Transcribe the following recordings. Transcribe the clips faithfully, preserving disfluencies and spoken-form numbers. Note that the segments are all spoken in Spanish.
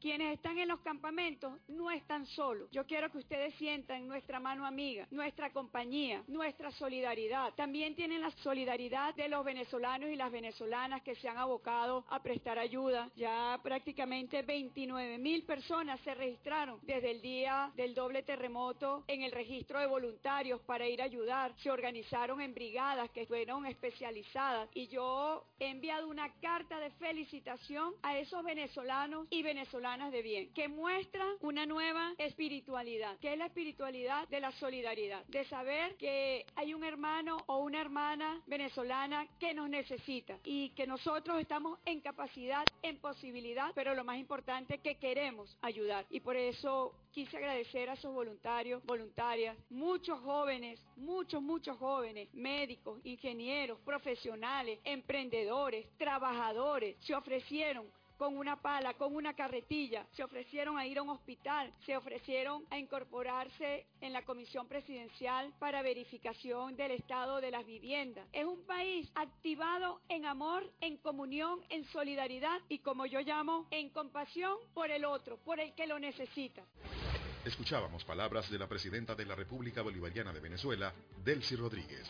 quienes están en los campamentos no están solos. Yo quiero que ustedes sientan nuestra mano amiga, nuestra compañía, nuestra solidaridad. También tienen la solidaridad de los venezolanos y las venezolanas que se han abocado a prestar ayuda. Ya prácticamente veintinueve mil personas se registraron desde el día del doble terremoto en el registro de voluntarios para ir a ayudar. Se organizaron en brigadas que fueron especializadas y yo he enviado una carta de felicitación a esos venezolanos y venezolanas de bien, que muestran una nueva espiritualidad, que es la espiritualidad de la solidaridad, de saber que hay un hermano o una hermana venezolana que nos necesita y que nosotros estamos en capacidad, en posibilidad, pero lo más importante que queremos ayudar. Y por eso quise agradecer a esos voluntarios, voluntarias, muchos jóvenes, muchos, muchos jóvenes, médicos, ingenieros, profesionales, emprendedores, trabajadores, se ofrecieron con una pala, con una carretilla, se ofrecieron a ir a un hospital, se ofrecieron a incorporarse en la comisión presidencial para verificación del estado de las viviendas. Es un país activado en amor, en comunión, en solidaridad y, como yo llamo, en compasión por el otro, por el que lo necesita. Escuchábamos palabras de la presidenta de la República Bolivariana de Venezuela, Delcy Rodríguez.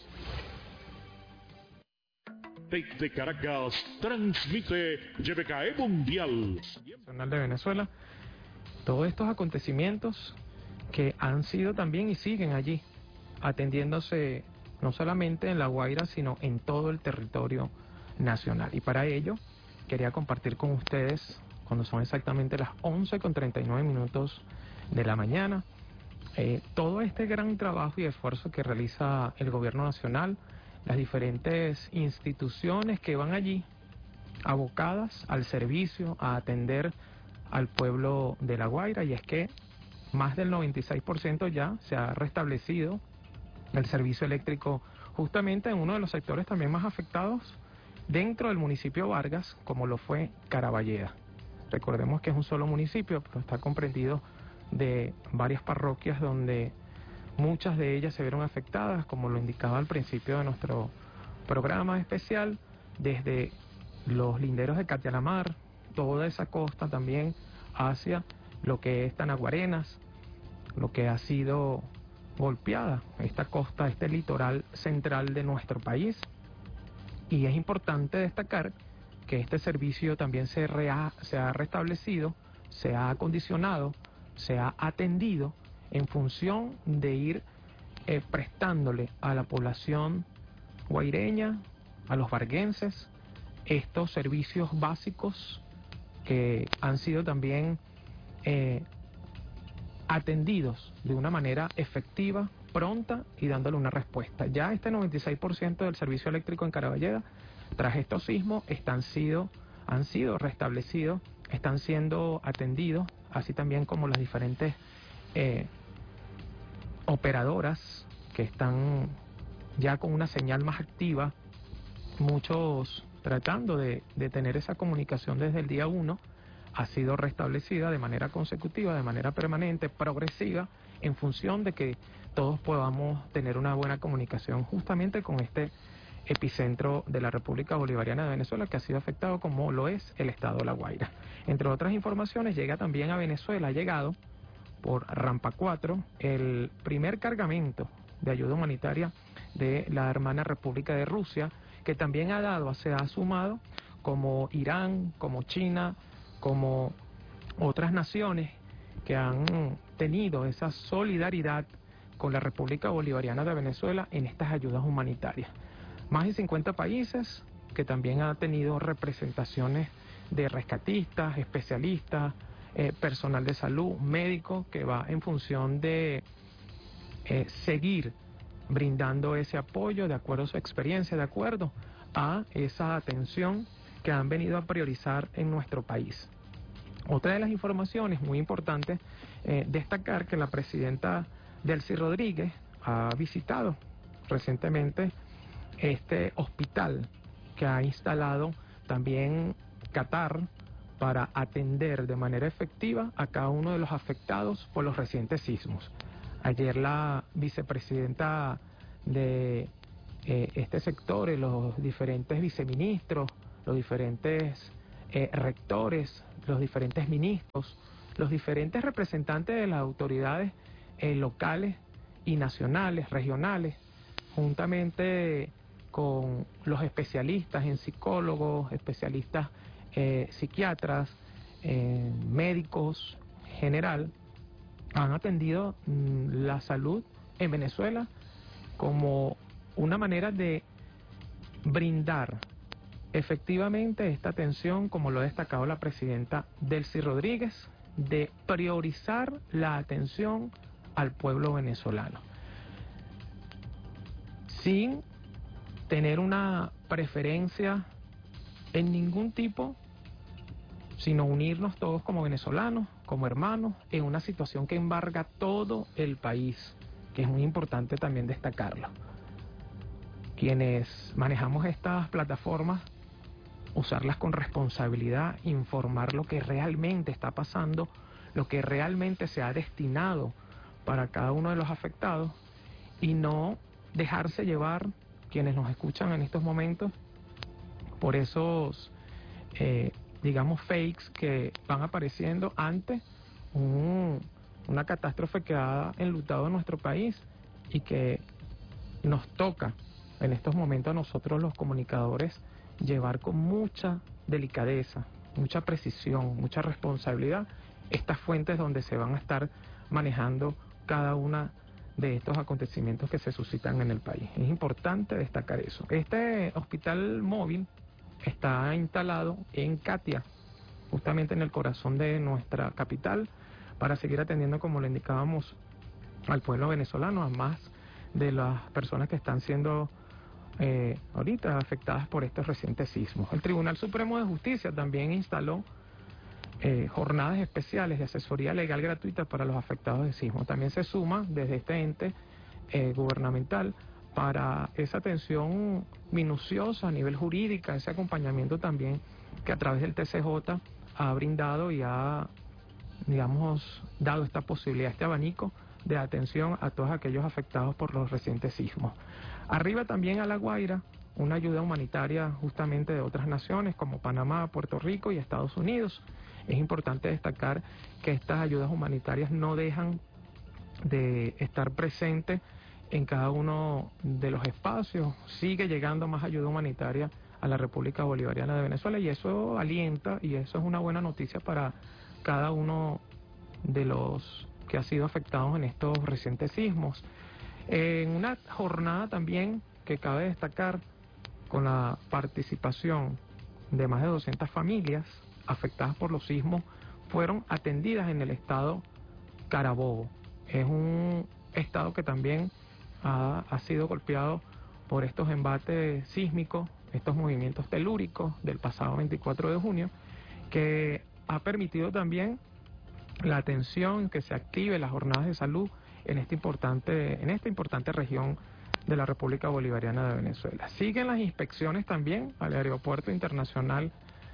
Desde Caracas, transmite Y B K E Mundial Nacional de Venezuela. Todos estos acontecimientos que han sido también y siguen allí, atendiéndose no solamente en La Guaira, sino en todo el territorio nacional. Y para ello, quería compartir con ustedes, cuando son exactamente las once con treinta y nueve minutos de la mañana, eh, todo este gran trabajo y esfuerzo que realiza el gobierno nacional, las diferentes instituciones que van allí abocadas al servicio, a atender al pueblo de La Guaira, y es que más del noventa y seis por ciento ya se ha restablecido el servicio eléctrico justamente en uno de los sectores también más afectados dentro del municipio Vargas, como lo fue Caraballeda. Recordemos que es un solo municipio, pero está comprendido de varias parroquias donde muchas de ellas se vieron afectadas, como lo indicaba al principio de nuestro programa especial, desde los linderos de Catialamar, toda esa costa también hacia lo que es Tanaguarenas, lo que ha sido golpeada, esta costa, este litoral central de nuestro país. Y es importante destacar que este servicio también se, rea, se ha restablecido, se ha acondicionado, se ha atendido en función de ir eh, prestándole a la población guaireña, a los varguenses, estos servicios básicos que han sido también eh, atendidos de una manera efectiva, pronta y dándole una respuesta. Ya este noventa y seis por ciento del servicio eléctrico en Caraballeda, tras estos sismos, están sido, han sido restablecidos, están siendo atendidos, así también como las diferentes eh, operadoras que están ya con una señal más activa, muchos tratando de, de tener esa comunicación desde el día uno, ha sido restablecida de manera consecutiva, de manera permanente, progresiva, en función de que todos podamos tener una buena comunicación justamente con este epicentro de la República Bolivariana de Venezuela, que ha sido afectado como lo es el estado de La Guaira. Entre otras informaciones, llega también a Venezuela, ha llegado por Rampa cuatro el primer cargamento de ayuda humanitaria de la hermana República de Rusia, que también ha dado, se ha sumado, como Irán, como China, como otras naciones que han tenido esa solidaridad con la República Bolivariana de Venezuela en estas ayudas humanitarias. Más de cincuenta países que también han tenido representaciones de rescatistas, especialistas, eh, personal de salud, médico, que va en función de eh, seguir brindando ese apoyo de acuerdo a su experiencia, de acuerdo a esa atención que han venido a priorizar en nuestro país. Otra de las informaciones muy importantes, eh, destacar que la presidenta Delcy Rodríguez ha visitado recientemente este hospital que ha instalado también Qatar para atender de manera efectiva a cada uno de los afectados por los recientes sismos. Ayer la vicepresidenta de eh, este sector, los diferentes viceministros, los diferentes eh, rectores, los diferentes ministros, los diferentes representantes de las autoridades eh, locales y nacionales, regionales, juntamente con los especialistas en psicólogos, especialistas eh, psiquiatras, eh, médicos general, han atendido mmm, la salud en Venezuela como una manera de brindar efectivamente esta atención, como lo ha destacado la presidenta Delcy Rodríguez, de priorizar la atención al pueblo venezolano, sin tener una preferencia en ningún tipo, sino unirnos todos como venezolanos, como hermanos, en una situación que embarga todo el país, que es muy importante también destacarlo. Quienes manejamos estas plataformas, usarlas con responsabilidad, informar lo que realmente está pasando, lo que realmente se ha destinado para cada uno de los afectados, y no dejarse llevar, quienes nos escuchan en estos momentos, por esos, eh, digamos, fakes que van apareciendo ante un, una catástrofe que ha enlutado a nuestro país y que nos toca en estos momentos a nosotros los comunicadores llevar con mucha delicadeza, mucha precisión, mucha responsabilidad estas fuentes donde se van a estar manejando cada una de estos acontecimientos que se suscitan en el país. Es importante destacar eso. Este hospital móvil está instalado en Catia, justamente en el corazón de nuestra capital, para seguir atendiendo, como le indicábamos, al pueblo venezolano, a más de las personas que están siendo eh, ahorita afectadas por estos recientes sismos. El Tribunal Supremo de Justicia también instaló eh, jornadas especiales de asesoría legal gratuita para los afectados de sismo. También se suma desde este ente eh, gubernamental para esa atención minuciosa a nivel jurídica, ese acompañamiento también que a través del T C J ha brindado y ha, digamos, dado esta posibilidad, este abanico de atención a todos aquellos afectados por los recientes sismos. Arriba también a La Guaira, una ayuda humanitaria justamente de otras naciones como Panamá, Puerto Rico y Estados Unidos. Es importante destacar que estas ayudas humanitarias no dejan de estar presentes en cada uno de los espacios. Sigue llegando más ayuda humanitaria a la República Bolivariana de Venezuela, y eso alienta, y eso es una buena noticia para cada uno de los que ha sido afectados en estos recientes sismos. En una jornada también que cabe destacar, con la participación de más de doscientas familias afectadas por los sismos, fueron atendidas en el estado Carabobo. Es un estado que también ha, ha sido golpeado por estos embates sísmicos, estos movimientos telúricos del pasado veinticuatro de junio, que ha permitido también la atención, que se active las jornadas de salud en esta importante, en esta importante región de la República Bolivariana de Venezuela. Siguen las inspecciones también al Aeropuerto Internacional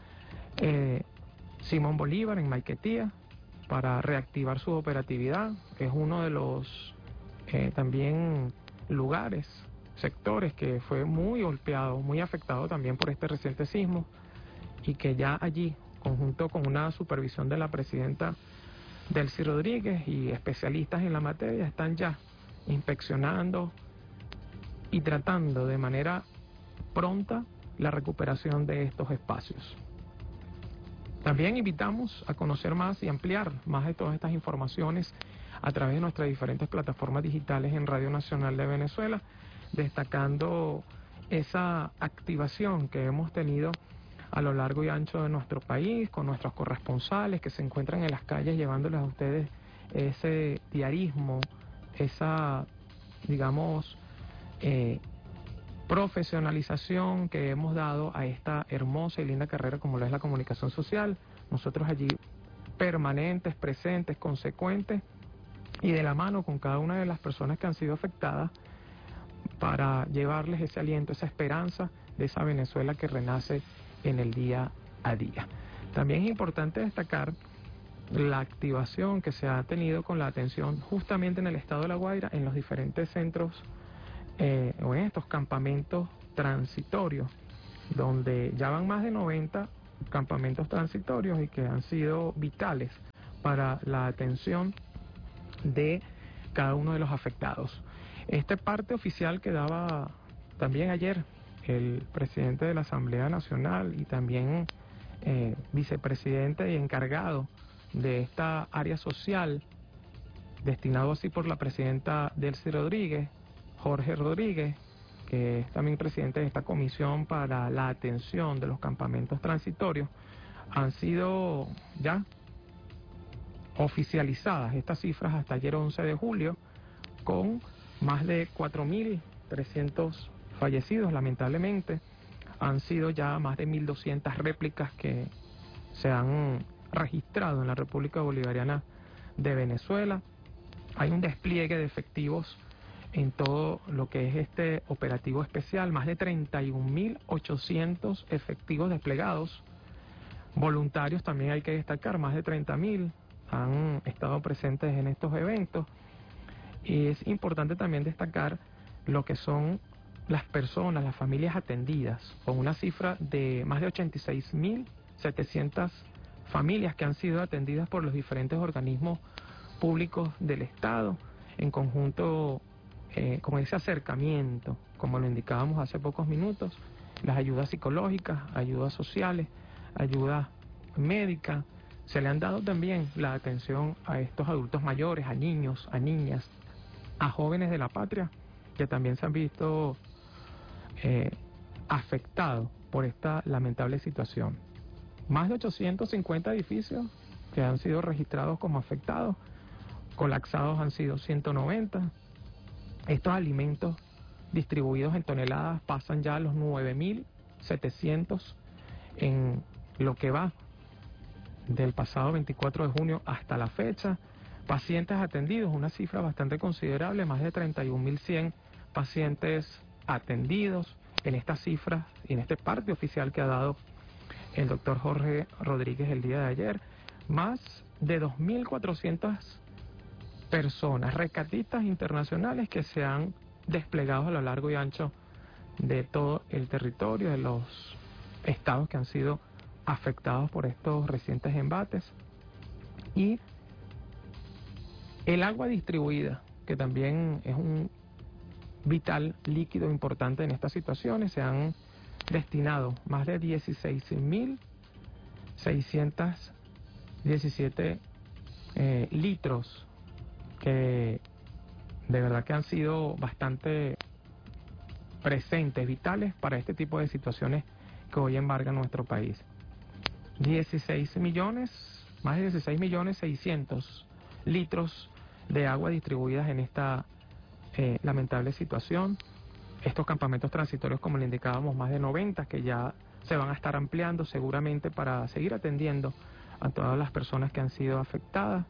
eh, Simón Bolívar en Maiquetía para reactivar su operatividad. Es uno de los eh, también lugares, sectores que fue muy golpeado, muy afectado también por este reciente sismo, y que ya allí, conjunto con una supervisión de la presidenta Delcy Rodríguez y especialistas en la materia, están ya inspeccionando y tratando de manera pronta la recuperación de estos espacios. También invitamos a conocer más y ampliar más de todas estas informaciones a través de nuestras diferentes plataformas digitales en Radio Nacional de Venezuela, destacando esa activación que hemos tenido a lo largo y ancho de nuestro país, con nuestros corresponsales que se encuentran en las calles llevándoles a ustedes ese diarismo, esa, digamos, eh, profesionalización que hemos dado a esta hermosa y linda carrera como lo es la comunicación social. Nosotros allí permanentes, presentes, consecuentes y de la mano con cada una de las personas que han sido afectadas para llevarles ese aliento, esa esperanza de esa Venezuela que renace en el día a día. También es importante destacar la activación que se ha tenido con la atención justamente en el estado de La Guaira, en los diferentes centros eh, o en estos campamentos transitorios, donde ya van más de noventa campamentos transitorios y que han sido vitales para la atención de cada uno de los afectados. Este parte oficial que daba también ayer el presidente de la Asamblea Nacional y también eh, vicepresidente y encargado de esta área social, destinado así por la presidenta Delcy Rodríguez, Jorge Rodríguez, que es también presidente de esta comisión para la atención de los campamentos transitorios, han sido ya oficializadas estas cifras hasta ayer once de julio, con más de cuatro mil trescientos fallecidos, lamentablemente. Han sido ya más de mil doscientas réplicas que se han registrado en la República Bolivariana de Venezuela. Hay un despliegue de efectivos en todo lo que es este operativo especial, más de treinta y un mil ochocientos efectivos desplegados. Voluntarios también hay que destacar, más de treinta mil han estado presentes en estos eventos. Y es importante también destacar lo que son las personas, las familias atendidas, con una cifra de más de ochenta y seis mil setecientas familias que han sido atendidas por los diferentes organismos públicos del Estado, en conjunto eh, con ese acercamiento, como lo indicábamos hace pocos minutos, las ayudas psicológicas, ayudas sociales, ayudas médicas. Se le han dado también la atención a estos adultos mayores, a niños, a niñas, a jóvenes de la patria, que también se han visto eh, afectados por esta lamentable situación. Más de ochocientos cincuenta edificios que han sido registrados como afectados, colapsados han sido ciento noventa. Estos alimentos distribuidos en toneladas pasan ya a los nueve mil setecientos en lo que va del pasado veinticuatro de junio hasta la fecha. Pacientes atendidos, una cifra bastante considerable, más de treinta y un mil cien pacientes atendidos en estas cifras y en este parte oficial que ha dado el doctor Jorge Rodríguez el día de ayer. Más de dos mil cuatrocientas personas, rescatistas internacionales que se han desplegado a lo largo y ancho de todo el territorio, de los estados que han sido afectados por estos recientes embates. Y el agua distribuida, que también es un vital líquido importante en estas situaciones, se han destinado más de dieciséis mil seiscientos diecisiete eh, litros, que de verdad que han sido bastante presentes, vitales para este tipo de situaciones que hoy embargan nuestro país. dieciséis millones, más de dieciséis millones seiscientos litros de agua distribuidas en esta eh, lamentable situación. Estos campamentos transitorios, como le indicábamos, más de noventa, que ya se van a estar ampliando seguramente para seguir atendiendo a todas las personas que han sido afectadas.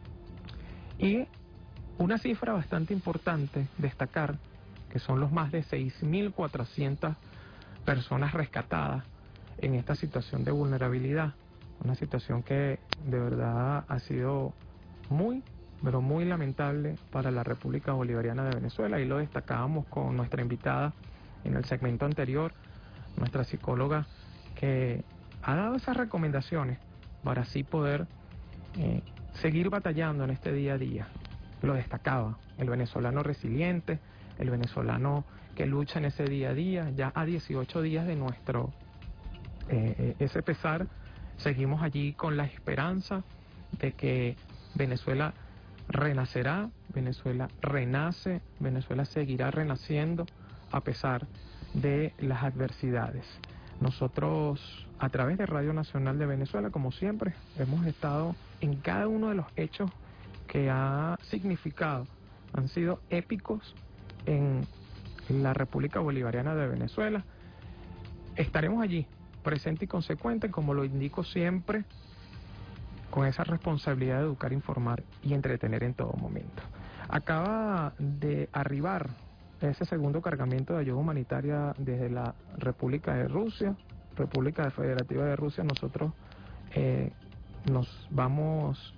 Y una cifra bastante importante destacar, que son los más de seis mil cuatrocientas personas rescatadas en esta situación de vulnerabilidad, una situación que de verdad ha sido muy, pero muy lamentable para la República Bolivariana de Venezuela, y lo destacábamos con nuestra invitada en el segmento anterior, nuestra psicóloga, que ha dado esas recomendaciones para así poder eh, seguir batallando en este día a día. Lo destacaba, el venezolano resiliente, el venezolano que lucha en ese día a día, ya a dieciocho días de nuestro eh, ese pesar, seguimos allí con la esperanza de que Venezuela renacerá, Venezuela renace, Venezuela seguirá renaciendo a pesar de las adversidades. Nosotros, a través de Radio Nacional de Venezuela, como siempre, hemos estado en cada uno de los hechos que ha significado, han sido épicos en la República Bolivariana de Venezuela. Estaremos allí, presente y consecuente, como lo indico siempre, con esa responsabilidad de educar, informar y entretener en todo momento. Acaba de arribar ese segundo cargamento de ayuda humanitaria desde la República de Rusia, República Federativa de Rusia. Nosotros eh, nos vamos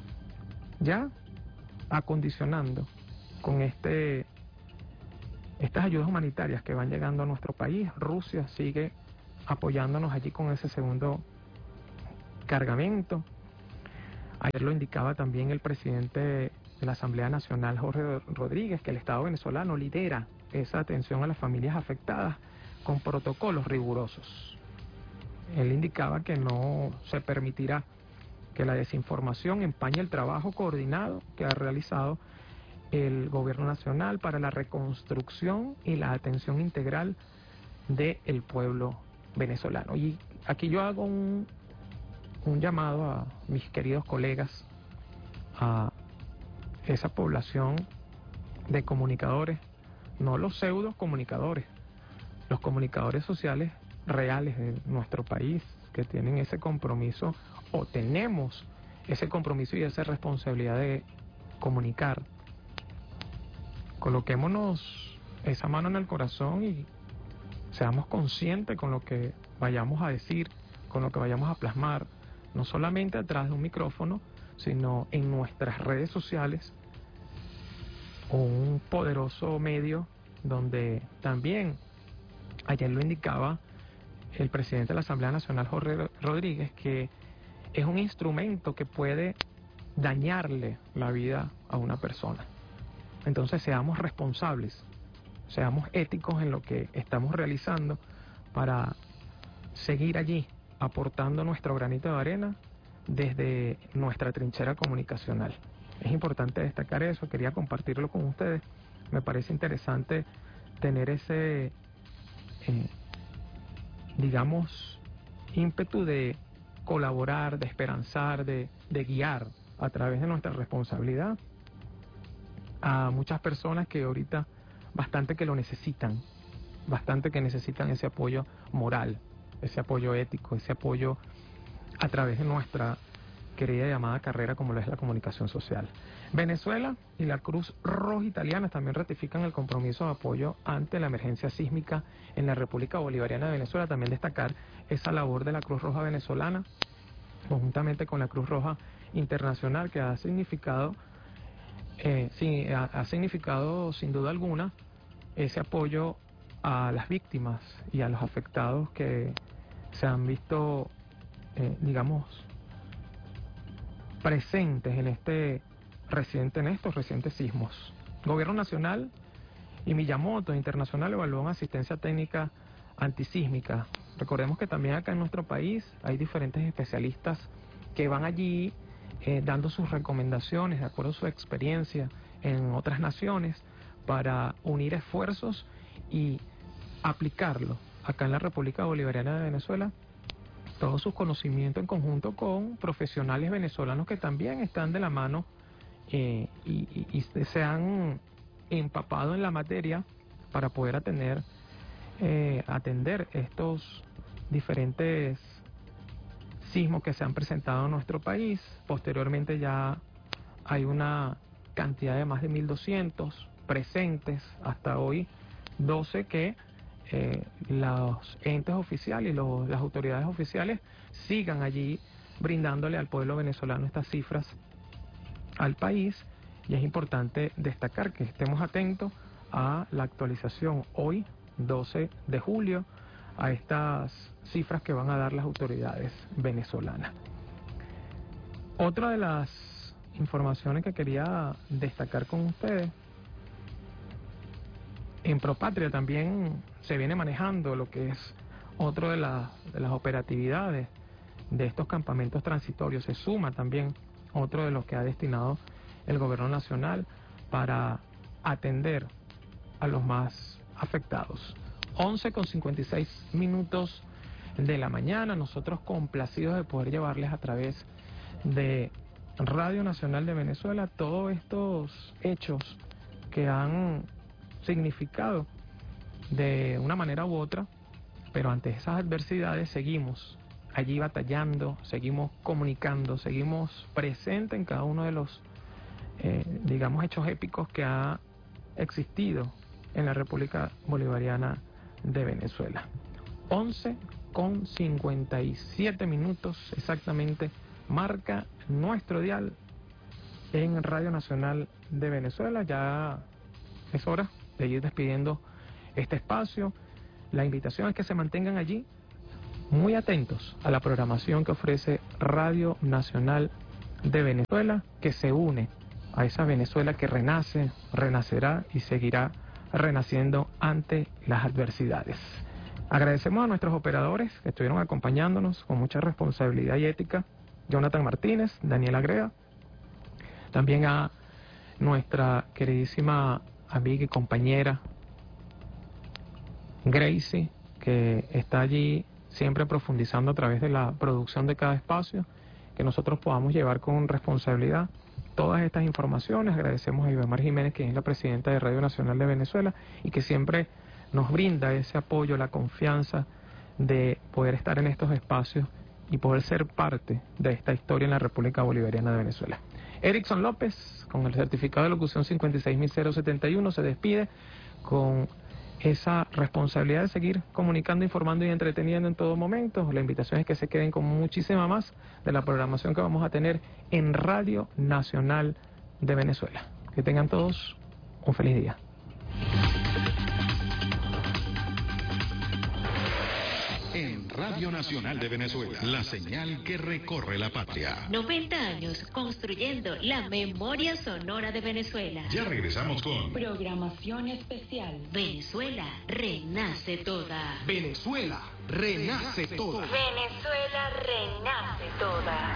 ya acondicionando con este estas ayudas humanitarias que van llegando a nuestro país. Rusia sigue apoyándonos allí con ese segundo cargamento. Ayer lo indicaba también el presidente de la Asamblea Nacional, Jorge Rodríguez, que el Estado venezolano lidera esa atención a las familias afectadas con protocolos rigurosos. Él indicaba que no se permitirá que la desinformación empañe el trabajo coordinado que ha realizado el Gobierno Nacional para la reconstrucción y la atención integral del pueblo venezolano. Y aquí yo hago un, un llamado a mis queridos colegas, a esa población de comunicadores, no los pseudo comunicadores, los comunicadores sociales reales de nuestro país, que tienen ese compromiso, o tenemos ese compromiso y esa responsabilidad de comunicar. Coloquémonos esa mano en el corazón y seamos conscientes con lo que vayamos a decir, con lo que vayamos a plasmar, no solamente atrás de un micrófono, sino en nuestras redes sociales, un poderoso medio donde también, ayer lo indicaba el presidente de la Asamblea Nacional, Jorge Rodríguez, que es un instrumento que puede dañarle la vida a una persona. Entonces seamos responsables, seamos éticos en lo que estamos realizando para seguir allí aportando nuestro granito de arena desde nuestra trinchera comunicacional. Es importante destacar eso, quería compartirlo con ustedes. Me parece interesante tener ese, eh, digamos, ímpetu de colaborar, de esperanzar, de, de guiar a través de nuestra responsabilidad a muchas personas que ahorita bastante que lo necesitan, bastante que necesitan ese apoyo moral, ese apoyo ético, ese apoyo a través de nuestra querida llamada carrera como lo es la comunicación social. Venezuela y la Cruz Roja Italiana también ratifican el compromiso de apoyo ante la emergencia sísmica en la República Bolivariana de Venezuela. También destacar esa labor de la Cruz Roja venezolana, conjuntamente con la Cruz Roja Internacional, que ha significado, eh, sí, ha, ha significado sin duda alguna ese apoyo a las víctimas y a los afectados que se han visto, eh, digamos, presentes en este reciente, en estos recientes sismos. Gobierno Nacional y Miyamoto Internacional evalúan asistencia técnica antisísmica. Recordemos que también acá en nuestro país hay diferentes especialistas que van allí eh, dando sus recomendaciones de acuerdo a su experiencia en otras naciones para unir esfuerzos y aplicarlo acá en la República Bolivariana de Venezuela, todo su conocimiento en conjunto con profesionales venezolanos que también están de la mano eh, y, y, y se han empapado en la materia para poder atender, eh, atender estos diferentes sismos que se han presentado en nuestro país. Posteriormente ya hay una cantidad de más de mil doscientos presentes hasta hoy, doce que Eh, los entes oficiales y los, las autoridades oficiales sigan allí brindándole al pueblo venezolano estas cifras al país, y es importante destacar que estemos atentos a la actualización hoy, doce de julio, a estas cifras que van a dar las autoridades venezolanas. Otra de las informaciones que quería destacar con ustedes: en Propatria también se viene manejando lo que es otro de, la, de las operatividades de estos campamentos transitorios. Se suma también otro de los que ha destinado el Gobierno Nacional para atender a los más afectados. once con cincuenta y seis minutos de la mañana, nosotros complacidos de poder llevarles a través de Radio Nacional de Venezuela todos estos hechos que han significado de una manera u otra, pero ante esas adversidades seguimos allí batallando, seguimos comunicando, seguimos presentes en cada uno de los, eh, digamos, hechos épicos que ha existido en la República Bolivariana de Venezuela. once con cincuenta y siete minutos exactamente marca nuestro dial en Radio Nacional de Venezuela. Ya es hora de ir despidiendo este espacio. La invitación es que se mantengan allí muy atentos a la programación que ofrece Radio Nacional de Venezuela, que se une a esa Venezuela que renace, renacerá y seguirá renaciendo ante las adversidades. Agradecemos a nuestros operadores que estuvieron acompañándonos con mucha responsabilidad y ética, Jonathan Martínez, Daniel Agrea, también a nuestra queridísima amiga y compañera Gracie, que está allí siempre profundizando a través de la producción de cada espacio, que nosotros podamos llevar con responsabilidad todas estas informaciones. Agradecemos a Ivemar Jiménez, que es la presidenta de Radio Nacional de Venezuela y que siempre nos brinda ese apoyo, la confianza de poder estar en estos espacios y poder ser parte de esta historia en la República Bolivariana de Venezuela. Erickson López, con el certificado de locución cincuenta y seis mil setenta y uno, se despide con esa responsabilidad de seguir comunicando, informando y entreteniendo en todo momento. La invitación es que se queden con muchísima más de la programación que vamos a tener en Radio Nacional de Venezuela. Que tengan todos un feliz día. En Radio Nacional de Venezuela, la señal que recorre la patria. noventa años construyendo la memoria sonora de Venezuela. Ya regresamos con Programación especial. Venezuela renace toda. Venezuela renace toda. Venezuela renace toda.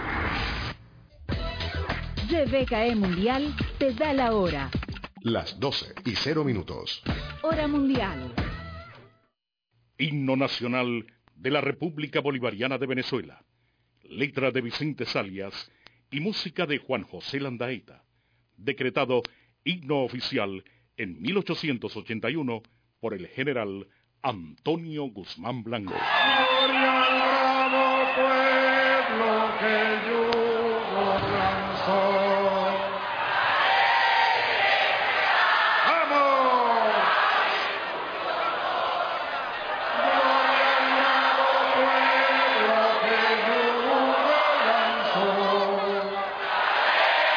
Y B K E Mundial te da la hora. las doce y cero minutos. Hora mundial. Himno nacional de la República Bolivariana de Venezuela, letra de Vicente Salias y música de Juan José Landaeta, decretado himno oficial en mil ochocientos ochenta y uno por el general Antonio Guzmán Blanco. Gloria al bravo pueblo que yo